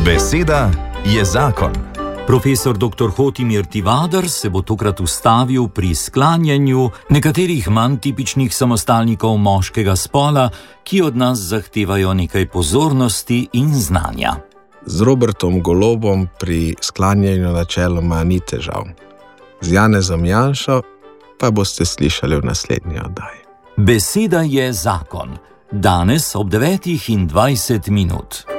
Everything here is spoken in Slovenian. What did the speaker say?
Beseda je zakon. Profesor dr. Hotimir Tivadar se bo tokrat ustavil pri sklanjanju nekaterih manj tipičnih samostalnikov moškega spola, ki od nas zahtevajo nekaj pozornosti in znanja. Z Robertom Golobom pri sklanjanju načeloma ni težav. Z Janezom Janšo pa boste slišali v naslednji oddaji. Beseda je zakon. Danes ob 9:20.